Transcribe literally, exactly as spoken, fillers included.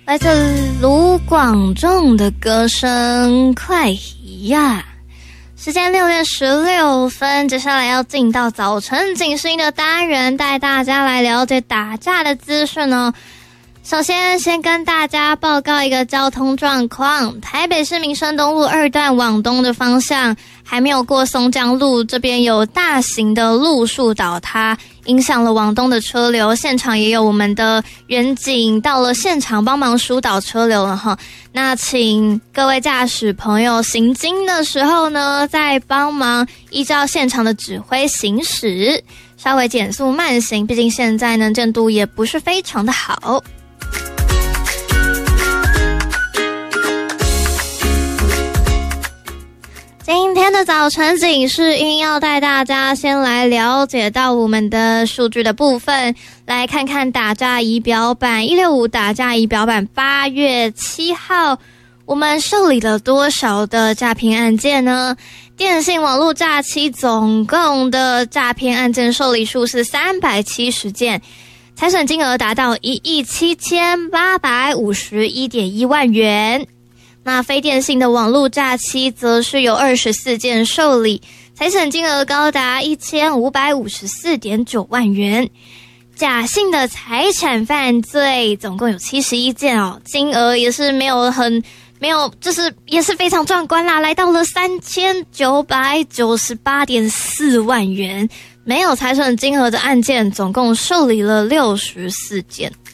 来自卢广仲的歌声快移呀。时间六点十六分，接下来要进到早晨警示音的单元，带大家来了解打架的资讯哦。首先先跟大家报告一个交通状况，台北市民生东路二段往东的方向还没有过松江路，这边有大型的路树倒塌，影响了往东的车流，现场也有我们的员警到了现场帮忙疏导车流了哈。那请各位驾驶朋友行经的时候呢，再帮忙依照现场的指挥行驶，稍微减速慢行，毕竟现在能见度也不是非常的好。今天的早晨警示音要带大家先来了解到我们的数据的部分，来看看打诈仪表板一六五打诈仪表板八月七号我们受理了多少的诈骗案件呢？电信网络诈欺总共的诈骗案件受理数是三百七十件，财损金额达到一亿七千八百五十一点一万元。那非电信的网络诈欺则是有二十四件受理，财损金额高达一千五百五十四点九万元。假性的财产犯罪总共有七十一件哦，金额也是没有很没有，就是也是非常壮观啦，来到了三千九百九十八点四万元。没有财损金额的案件总共受理了六十四件。